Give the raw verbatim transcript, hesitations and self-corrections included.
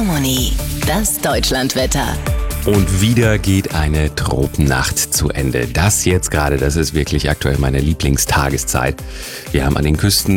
Harmony, das Deutschlandwetter. Und wieder geht eine Tropennacht zu Ende. Das jetzt gerade, das ist wirklich aktuell meine Lieblingstageszeit. Wir haben an den Küsten